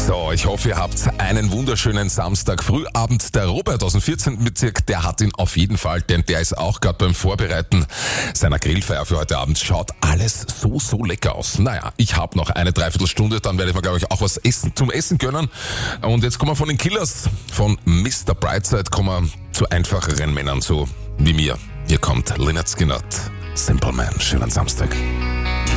So, ich hoffe, ihr habt einen wunderschönen Samstag Frühabend. Der Robert aus dem 14. Bezirk, der hat ihn auf jeden Fall, denn der ist auch gerade beim Vorbereiten seiner Grillfeier für heute Abend. Schaut alles so lecker aus. Naja, ich habe noch eine Dreiviertelstunde, dann werde ich mir, glaube ich, auch was zum Essen gönnen. Und jetzt kommen wir von den Killers, von Mr. Brightside, kommen wir zu einfacheren Männern, so wie mir. Hier kommt Lynyrd Skynyrd, Simple Man. Schönen Samstag.